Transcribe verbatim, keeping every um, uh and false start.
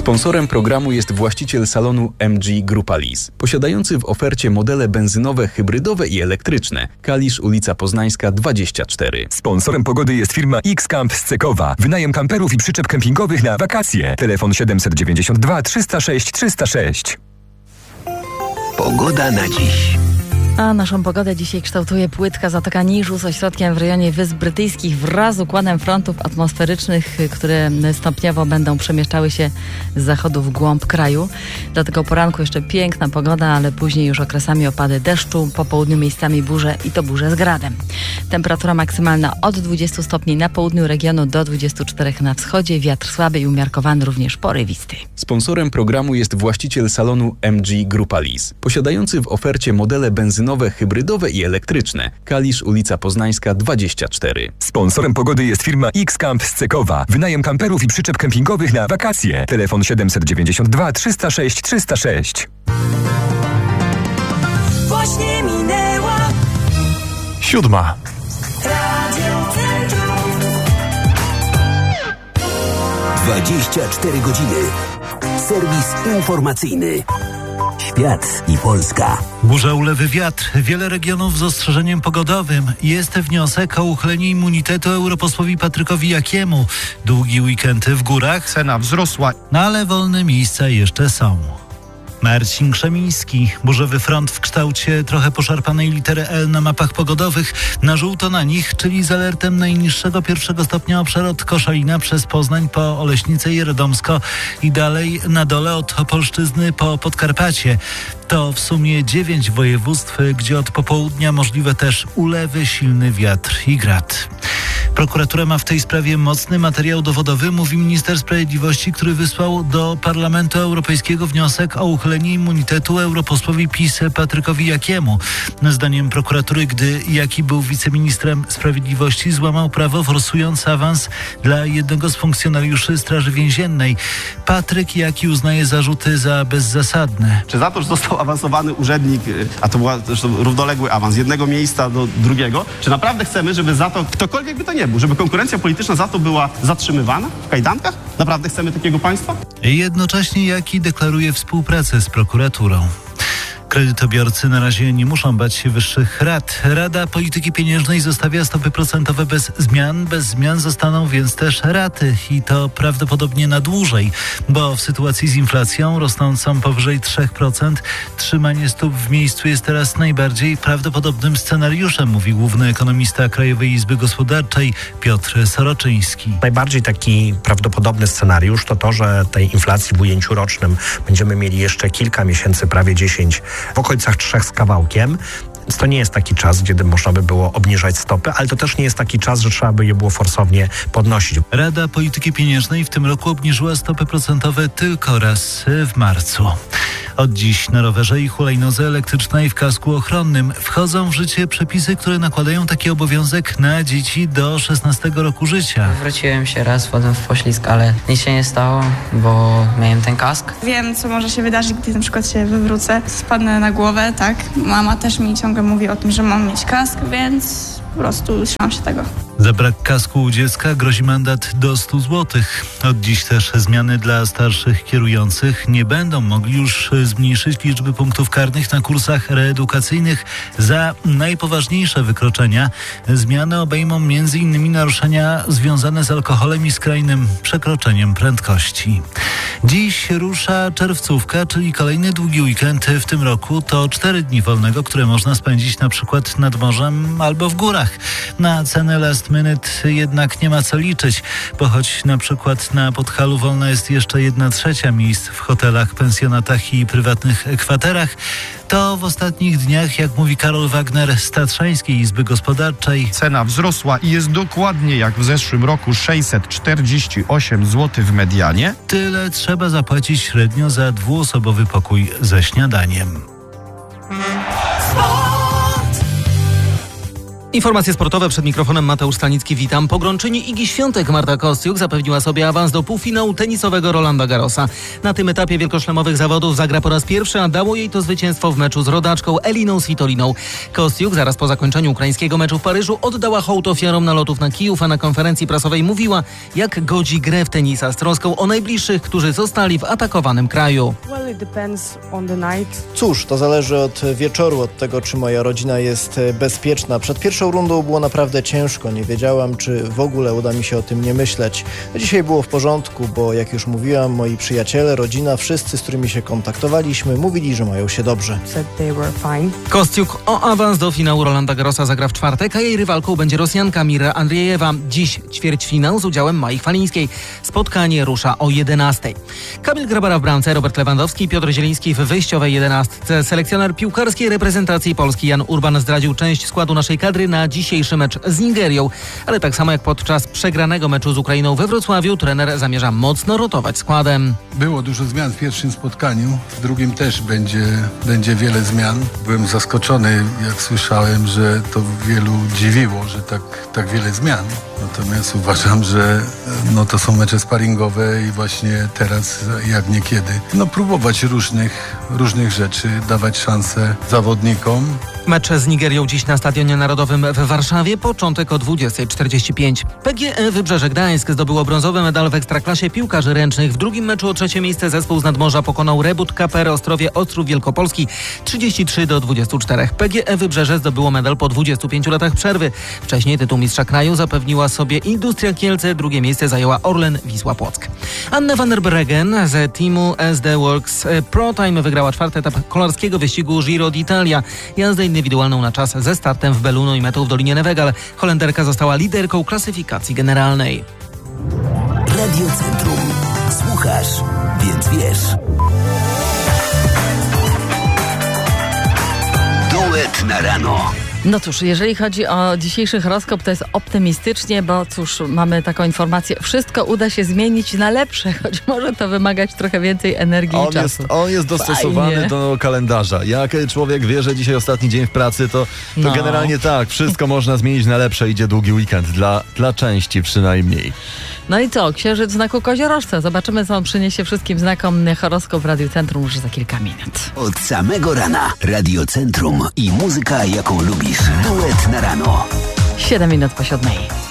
Sponsorem programu jest właściciel salonu M G Grupa Lease, posiadający w ofercie modele benzynowe, hybrydowe i elektryczne. Kalisz, ulica Poznańska dwadzieścia cztery. Sponsorem pogody jest firma X-Camp z Cekowa. Wynajem kamperów i przyczep kempingowych na wakacje. Telefon siedemset dziewięćdziesiąt dwa trzysta sześć trzysta sześć. Pogoda na dziś. A naszą pogodę dzisiaj kształtuje płytka Zatoka Niżu z ośrodkiem w rejonie Wysp Brytyjskich wraz z układem frontów atmosferycznych, które stopniowo będą przemieszczały się z zachodu w głąb kraju. Dlatego poranku jeszcze piękna pogoda, ale później już okresami opady deszczu, po południu miejscami burze i to burze z gradem. Temperatura maksymalna od dwudziestu stopni na południu regionu do dwudziestu czterech na wschodzie. Wiatr słaby i umiarkowany, również porywisty. Sponsorem programu jest właściciel salonu M G Grupa Lease, posiadający w ofercie modele benzynowe, hybrydowe i elektryczne. Kalisz, ulica Poznańska dwadzieścia cztery. Sponsorem pogody jest firma X-Camp z Cekowa. Wynajem kamperów i przyczep kempingowych na wakacje. Telefon siedemset dziewięćdziesiąt dwa trzysta sześć trzysta sześć. Właśnie minęła siódma. dwadzieścia cztery godziny. Serwis informacyjny. Świat i Polska. Burza, ulewy, wiatr. Wiele regionów z ostrzeżeniem pogodowym. Jest wniosek o uchylenie immunitetu europosłowi Patrykowi Jakiemu. Długi weekend w górach. Cena wzrosła. No ale wolne miejsca jeszcze są. Marcin Krzemiński. Burzowy front w kształcie trochę poszarpanej litery L na mapach pogodowych. Na żółto na nich, czyli z alertem najniższego pierwszego stopnia obszar od Koszalina przez Poznań po Oleśnicę i Radomsko i dalej na dole od Opolszczyzny po Podkarpacie. To w sumie dziewięć województw, gdzie od popołudnia możliwe też ulewy, silny wiatr i grad. Prokuratura ma w tej sprawie mocny materiał dowodowy, mówi minister sprawiedliwości, który wysłał do Parlamentu Europejskiego wniosek o uchylenie immunitetu europosłowi PiS Patrykowi Jakiemu. Zdaniem prokuratury, gdy Jaki był wiceministrem sprawiedliwości, złamał prawo, forsując awans dla jednego z funkcjonariuszy Straży Więziennej. Patryk Jaki uznaje zarzuty za bezzasadne. Czy za to, że został awansowany urzędnik, a to był zresztą równoległy awans z jednego miejsca do drugiego, czy naprawdę chcemy, żeby za to ktokolwiek by to nie był, żeby konkurencja polityczna za to była zatrzymywana w kajdankach? Naprawdę chcemy takiego państwa? Jednocześnie Jaki deklaruje współpracę z prokuraturą. Kredytobiorcy na razie nie muszą bać się wyższych rat. Rada Polityki Pieniężnej zostawia stopy procentowe bez zmian. Bez zmian zostaną więc też raty i to prawdopodobnie na dłużej, bo w sytuacji z inflacją rosnącą powyżej trzy procent trzymanie stóp w miejscu jest teraz najbardziej prawdopodobnym scenariuszem, mówi główny ekonomista Krajowej Izby Gospodarczej Piotr Soroczyński. Najbardziej taki prawdopodobny scenariusz to to, że tej inflacji w ujęciu rocznym będziemy mieli jeszcze kilka miesięcy, prawie dziesięć, w okolicach trzech z kawałkiem. Więc to nie jest taki czas, kiedy można by było obniżać stopy, ale to też nie jest taki czas, że trzeba by je było forsownie podnosić. Rada Polityki Pieniężnej w tym roku obniżyła stopy procentowe tylko raz w marcu. Od dziś na rowerze i hulajnodze elektrycznej w kasku ochronnym wchodzą w życie przepisy, które nakładają taki obowiązek na dzieci do szesnastego roku życia. Wróciłem się raz, wpadłem w poślizg, ale nic się nie stało, bo miałem ten kask. Wiem, co może się wydarzyć, gdy na przykład się wywrócę, spadnę na głowę, tak? Mama też mi ciągle mówi o tym, że mam mieć kask, więc po prostu trzymam się tego. Za brak kasku u dziecka grozi mandat do stu złotych. Od dziś też zmiany dla starszych kierujących nie będą mogli już zmniejszyć liczby punktów karnych na kursach reedukacyjnych za najpoważniejsze wykroczenia. Zmiany obejmą między innymi naruszenia związane z alkoholem i skrajnym przekroczeniem prędkości. Dziś rusza czerwcówka, czyli kolejny długi weekend w tym roku. To cztery dni wolnego, które można spędzić na przykład nad morzem albo w górach. Na cenę last minute jednak nie ma co liczyć, bo choć na przykład na Podhalu wolna jest jeszcze jedna trzecia miejsc w hotelach, pensjonatach i prywatnych kwaterach, to w ostatnich dniach, jak mówi Karol Wagner z Tatrzańskiej Izby Gospodarczej, cena wzrosła i jest dokładnie jak w zeszłym roku sześćset czterdzieści osiem złotych w medianie. Tyle trzeba zapłacić średnio za dwuosobowy pokój ze śniadaniem. Informacje sportowe przed mikrofonem Mateusz Stanicki. Witam. Pogrączyni Igi Świątek Marta Kostiuk zapewniła sobie awans do półfinału tenisowego Rolanda Garrosa. Na tym etapie wielkoszlemowych zawodów zagra po raz pierwszy, a dało jej to zwycięstwo w meczu z rodaczką Eliną Svitoliną. Kostiuk zaraz po zakończeniu ukraińskiego meczu w Paryżu oddała hołd ofiarom nalotów na Kijów, a na konferencji prasowej mówiła, jak godzi grę w tenisa, z troską o najbliższych, którzy zostali w atakowanym kraju. Cóż, to zależy od wieczoru, od tego, czy moja rodzina jest bezpieczna. Przed pierwszą rundą było naprawdę ciężko. Nie wiedziałam, czy w ogóle uda mi się o tym nie myśleć. Dzisiaj było w porządku, bo jak już mówiłam, moi przyjaciele, rodzina, wszyscy, z którymi się kontaktowaliśmy, mówili, że mają się dobrze. Kostiuk o awans do finału Rolanda Garrosa zagra w czwartek, a jej rywalką będzie Rosjanka Mira Andriejewa. Dziś ćwierćfinał z udziałem Mai Chwalińskiej. Spotkanie rusza o jedenastej. Kamil Grabara w bramce, Robert Lewandowski, Piotr Zieliński w wyjściowej jedenastce. Selekcjoner piłkarskiej reprezentacji Polski Jan Urban zdradził część składu naszej kadry na dzisiejszy mecz z Nigerią. Ale tak samo jak podczas przegranego meczu z Ukrainą we Wrocławiu, trener zamierza mocno rotować składem. Było dużo zmian w pierwszym spotkaniu, w drugim też będzie, będzie wiele zmian. Byłem zaskoczony, jak słyszałem, że to wielu dziwiło, że tak, tak wiele zmian. Natomiast uważam, że no, to są mecze sparingowe i właśnie teraz, jak niekiedy, no, próbować różnych, różnych rzeczy, dawać szansę zawodnikom. Mecz z Nigerią dziś na Stadionie Narodowym w Warszawie, początek o dwudziesta czterdzieści pięć. P G E Wybrzeże Gdańsk zdobyło brązowy medal w Ekstraklasie piłkarzy ręcznych. W drugim meczu o trzecie miejsce zespół z Nadmorza pokonał Rebut K P R Ostrowie Ostrów Wielkopolski trzydzieści trzy do dwudziestu czterech. P G E Wybrzeże zdobyło medal po dwudziestu pięciu latach przerwy. Wcześniej tytuł mistrza kraju zapewniła sobie Industria Kielce, drugie miejsce zajęła Orlen Wisła Płock. Anna van der Breggen z teamu S D Works Pro Time wygrała czwarty etap kolarskiego wyścigu Giro d'Italia. Jazdę indywidualną na czas ze startem w Belluno i metą w Dolinie Nevegal. Holenderka została liderką klasyfikacji generalnej. Radio Centrum. Słuchasz, więc wiesz. Duet na rano. No cóż, jeżeli chodzi o dzisiejszy horoskop, to jest optymistycznie, bo cóż, mamy taką informację, wszystko uda się zmienić na lepsze, choć może to wymagać trochę więcej energii on i czasu. Jest, on jest dostosowany Fajnie. do kalendarza. Jak człowiek wie, że dzisiaj ostatni dzień w pracy, to, to No. generalnie tak, wszystko można zmienić na lepsze, idzie długi weekend, dla, dla części przynajmniej. No i co? Księżyc w znaku koziorożca. Zobaczymy, co on przyniesie wszystkim znakom. Horoskop w Radiu Centrum już za kilka minut. Od samego rana Radio Centrum i muzyka, jaką lubisz. Duet na rano. Siedem minut po siódmej.